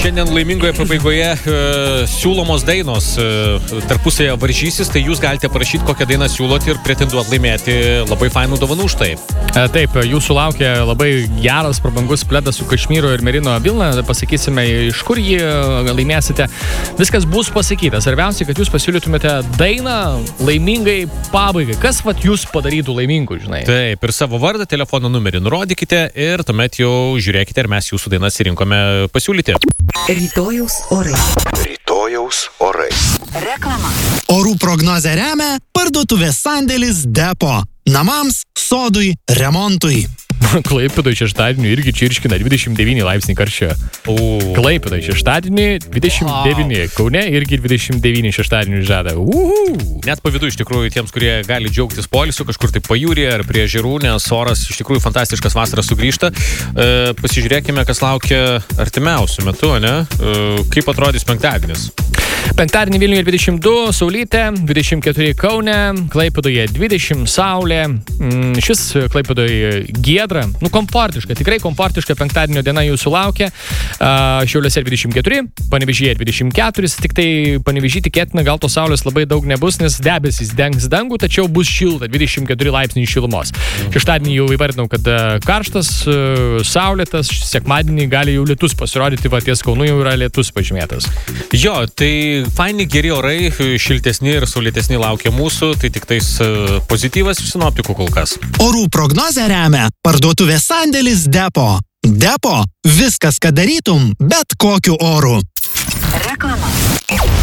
Šiandien laimingoje pabaigoje siūlomos dainos tarpusėje varžysis, tai jūs galite parašyti, kokią dainą siūlot ir pretenduot laimėti labai fainų dovanų už tai. Taip, jūsų laukia labai geras, prabangus pledas su kašmyro ir merino vilna. Pasakysime, iš kur jį laimėsite. Viskas bus pasakyta. Svarbiausia, kad jūs pasiūlytumėte dainą laimingai pabaigai. Kas vat jūs padarytų laimingų, žinai? Taip, ir savo vardą, telefono numerį nurodykite ir tuomet jau žiūrėkite, ar mes jūsų dainas rinkome pasiūlyti. Rytojaus orai. Rytojaus orai. Reklama. Orų prognozę remia parduotuvės sandėlis Depo. Namams, sodui, remontui. Klaipėdoj šeštadienį irgi čirškina 29 laipsniai karščio. Klaipėdoj šeštadienį 29, Kaune irgi 29 šeštadienį žada. Net pavydu iš tikrųjų tiems, kurie gali džiaugtis poilsiu kažkur tai pajūryje ar prie ežerų, nes oras iš tikrųjų fantastiškas, vasaras sugrįžta. Pasižiūrėkime, kas laukia artimiausių metų, ne? Kaip atrodys penktadienis? Penktadienį Vilniuje 22, saulytė, 24 Kaune, Klaipėdoje 20, saulė. Šis Klaipėdoje giedra, komfortiška, tikrai komfortiška penktadienio diena jūsų laukia. Šiauliuose 24, Panevėžyje 24, tik tai Panevėžy tikėtina, gal tos saulės labai daug nebus, nes debesys dengs dangų, tačiau bus šilta, 24 laipsniai šilumos. Šeštadienį jau įvardinau, kad karštas, saulėtas, sekmadienį gali jau lietus pasirodyti, va ties Kaunu jau yra lietus pažymėtas. Jo, tai faini geri orai, šiltesni ir saulėtesni laukia mūsų, tai tik tais pozityvas iš sinoptikų kol kas. Orų prognozę remia parduotuvės sandėlis Depo. Depo – viskas, ką darytum, bet kokiu oru. Reklama.